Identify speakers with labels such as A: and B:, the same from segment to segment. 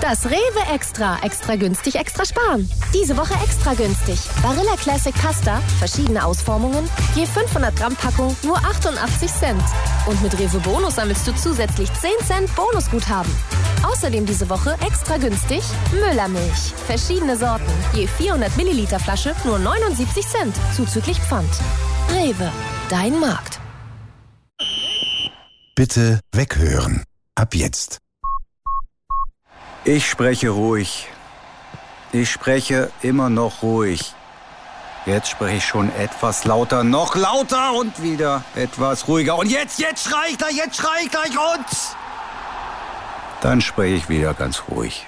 A: Das Rewe Extra. Extra günstig, extra sparen. Diese Woche extra günstig. Barilla Classic Pasta, verschiedene Ausformungen, je 500 Gramm Packung, nur 88 Cent. Und mit Rewe Bonus sammelst du zusätzlich 10 Cent Bonusguthaben. Außerdem diese Woche extra günstig Müllermilch. Verschiedene Sorten, je 400 Milliliter Flasche, nur 79 Cent, zuzüglich Pfand. Rewe, dein Markt.
B: Bitte weghören. Ab jetzt.
C: Ich spreche ruhig. Ich spreche immer noch ruhig. Jetzt spreche ich schon etwas lauter, noch lauter und wieder etwas ruhiger. Und jetzt schrei ich gleich und... Dann spreche ich wieder ganz ruhig.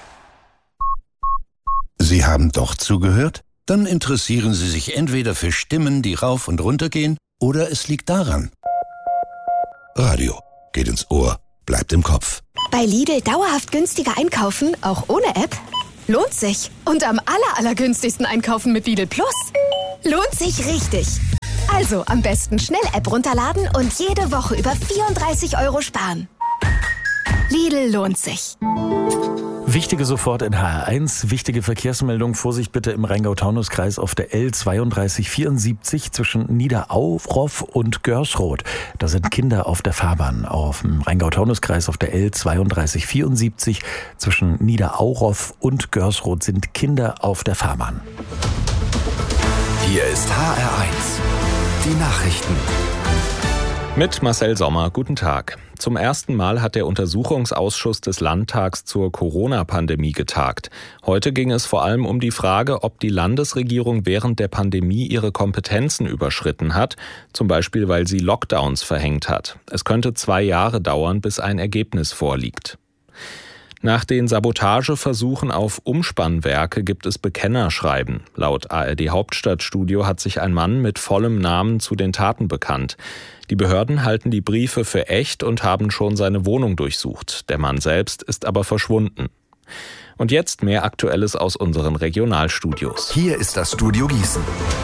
B: Sie haben doch zugehört? Dann interessieren Sie sich entweder für Stimmen, die rauf und runter gehen, oder es liegt daran. Radio geht ins Ohr, bleibt im Kopf.
D: Bei Lidl dauerhaft günstiger einkaufen, auch ohne App? Lohnt sich. Und am allergünstigsten einkaufen mit Lidl Plus? Lohnt sich richtig. Also am besten schnell App runterladen und jede Woche über 34 € sparen. Lidl lohnt sich.
E: Wichtige sofort in HR1, wichtige Verkehrsmeldung. Vorsicht bitte im Rheingau-Taunus-Kreis auf der L3274 zwischen Niederauroff und Görsroth. Da sind Kinder auf der Fahrbahn. Auf dem Rheingau-Taunus-Kreis auf der L3274 zwischen Niederauroff und Görsroth sind Kinder auf der Fahrbahn.
F: Hier ist HR1, die Nachrichten.
G: Mit Marcel Sommer, guten Tag. Zum ersten Mal hat der Untersuchungsausschuss des Landtags zur Corona-Pandemie getagt. Heute ging es vor allem um die Frage, ob die Landesregierung während der Pandemie ihre Kompetenzen überschritten hat, zum Beispiel weil sie Lockdowns verhängt hat. Es könnte 2 Jahre dauern, bis ein Ergebnis vorliegt. Nach den Sabotageversuchen auf Umspannwerke gibt es Bekennerschreiben. Laut ARD Hauptstadtstudio hat sich ein Mann mit vollem Namen zu den Taten bekannt. Die Behörden halten die Briefe für echt und haben schon seine Wohnung durchsucht. Der Mann selbst ist aber verschwunden. Und jetzt mehr Aktuelles aus unseren Regionalstudios.
F: Hier ist das Studio Gießen.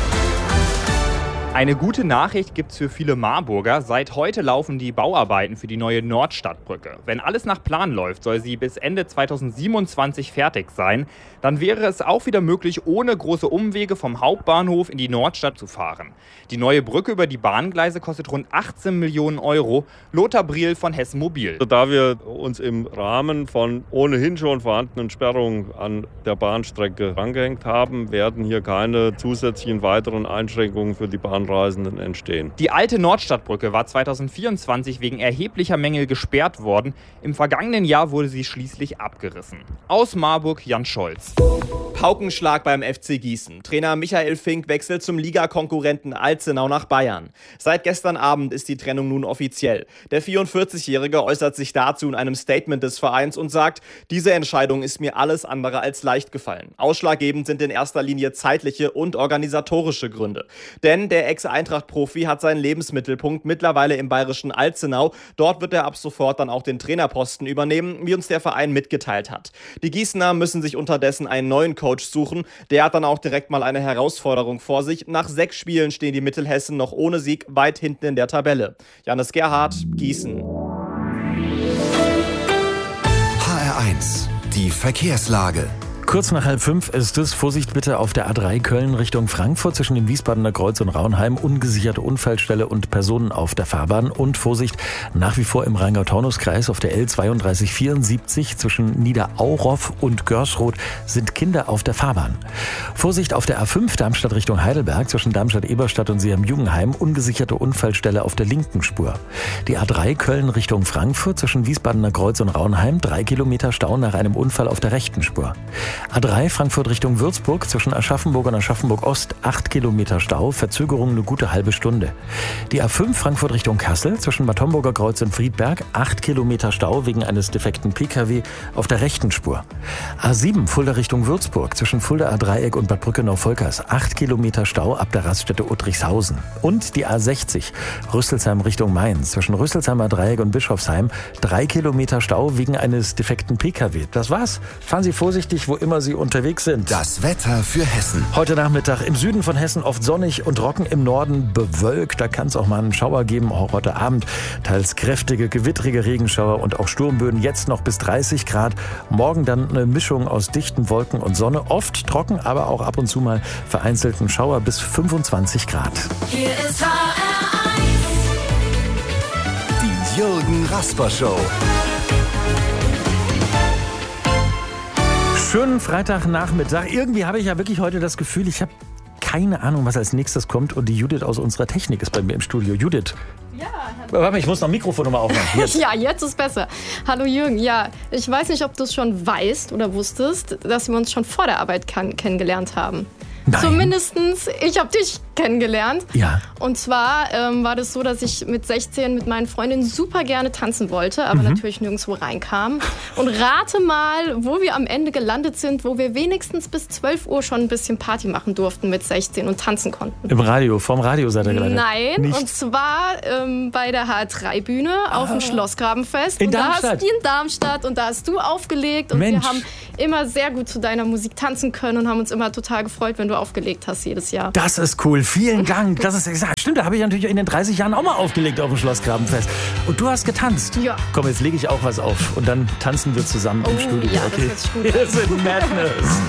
H: Eine gute Nachricht gibt's für viele Marburger. Seit heute laufen die Bauarbeiten für die neue Nordstadtbrücke. Wenn alles nach Plan läuft, soll sie bis Ende 2027 fertig sein. Dann wäre es auch wieder möglich, ohne große Umwege vom Hauptbahnhof in die Nordstadt zu fahren. Die neue Brücke über die Bahngleise kostet rund 18 Millionen €. Lothar Briel von Hessen Mobil.
I: Da wir uns im Rahmen von ohnehin schon vorhandenen Sperrungen an der Bahnstrecke rangehängt haben, werden hier keine zusätzlichen weiteren Einschränkungen für die Bahnreisenden entstehen.
H: Die alte Nordstadtbrücke war 2024 wegen erheblicher Mängel gesperrt worden. Im vergangenen Jahr wurde sie schließlich abgerissen. Aus Marburg, Jan Scholz.
J: Paukenschlag beim FC Gießen. Trainer Michael Fink wechselt zum Ligakonkurrenten Alzenau nach Bayern. Seit gestern Abend ist die Trennung nun offiziell. Der 44-Jährige äußert sich dazu in einem Statement des Vereins und sagt, diese Entscheidung ist mir alles andere als leicht gefallen. Ausschlaggebend sind in erster Linie zeitliche und organisatorische Gründe. Denn der Ex-Eintracht-Profi hat seinen Lebensmittelpunkt mittlerweile im bayerischen Alzenau. Dort wird er ab sofort dann auch den Trainerposten übernehmen, wie uns der Verein mitgeteilt hat. Die Gießener müssen sich unterdessen einen neuen Coach suchen. Der hat dann auch direkt mal eine Herausforderung vor sich. Nach 6 Spielen stehen die Mittelhessen noch ohne Sieg weit hinten in der Tabelle. Janis Gerhardt, Gießen.
F: HR1, die Verkehrslage.
E: Kurz nach 4:30 ist es. Vorsicht bitte auf der A3 Köln Richtung Frankfurt zwischen dem Wiesbadener Kreuz und Raunheim. Ungesicherte Unfallstelle und Personen auf der Fahrbahn. Und Vorsicht nach wie vor im Rheingau-Taunus-Kreis auf der L3274 zwischen Niederauroff und Görsroth sind Kinder auf der Fahrbahn. Vorsicht auf der A5 Darmstadt Richtung Heidelberg zwischen Darmstadt-Eberstadt und Seeham-Jugenheim. Ungesicherte Unfallstelle auf der linken Spur. Die A3 Köln Richtung Frankfurt zwischen Wiesbadener Kreuz und Raunheim. 3 Kilometer Stau nach einem Unfall auf der rechten Spur. A3 Frankfurt Richtung Würzburg zwischen Aschaffenburg und Aschaffenburg Ost 8 Kilometer Stau, Verzögerung eine gute halbe Stunde. Die A5 Frankfurt Richtung Kassel zwischen Bad Homburger Kreuz und Friedberg 8 Kilometer Stau wegen eines defekten Pkw auf der rechten Spur. A7 Fulda Richtung Würzburg zwischen Fuldaer Dreieck und Bad Brückenau-Volkers 8 Kilometer Stau ab der Raststätte Uttrichshausen. Und die A60 Rüsselsheim Richtung Mainz zwischen Rüsselsheimer Dreieck und Bischofsheim 3 Kilometer Stau wegen eines defekten Pkw. Das war's. Fahren Sie vorsichtig, wo immer immer Sie unterwegs sind.
F: Das Wetter für Hessen.
E: Heute Nachmittag im Süden von Hessen oft sonnig und trocken, im Norden bewölkt. Da kann es auch mal einen Schauer geben, auch heute Abend. Teils kräftige, gewittrige Regenschauer und auch Sturmböen. Jetzt noch bis 30 Grad. Morgen dann eine Mischung aus dichten Wolken und Sonne. Oft trocken, aber auch ab und zu mal vereinzelten Schauer bis 25 Grad.
K: Hier ist HR1.
F: Die Jürgen Rasper Show.
E: Schönen Freitagnachmittag. Irgendwie habe ich ja wirklich heute das Gefühl, ich habe keine Ahnung, was als nächstes kommt. Und die Judith aus unserer Technik ist bei mir im Studio. Judith.
L: Ja,
E: warte mal, ich muss noch ein Mikrofon nochmal aufmachen. Jetzt.
L: Ja, jetzt ist besser. Hallo Jürgen. Ja, ich weiß nicht, ob du es schon weißt oder wusstest, dass wir uns schon vor der Arbeit kennengelernt haben.
E: Nein.
L: Zumindestens, ich habe dich kennengelernt.
E: Ja.
L: Und zwar war das so, dass ich mit 16 mit meinen Freundinnen super gerne tanzen wollte, aber natürlich nirgendwo reinkam. Und rate mal, wo wir am Ende gelandet sind, wo wir wenigstens bis 12 Uhr schon ein bisschen Party machen durften mit 16 und tanzen konnten.
E: Im Radio, vorm Radio seid ihr gelandet?
L: Nein,
E: Nicht.
L: und zwar bei der HR3-Bühne auf dem Schlossgrabenfest.
E: In Darmstadt?
L: In Darmstadt. Und da hast du aufgelegt. Und
E: Mensch.
L: wir haben immer sehr gut zu deiner Musik tanzen können und haben uns immer total gefreut, wenn du aufgelegt hast jedes Jahr.
E: Das ist cool, vielen Dank. Das ist exakt. Stimmt, da habe ich natürlich in den 30 Jahren auch mal aufgelegt auf dem Schlossgrabenfest. Und du hast getanzt.
L: Ja.
E: Komm, jetzt lege ich auch was auf und dann tanzen wir zusammen im Studio.
L: Ja, das hört sich gut an.
E: Wir sind Madness.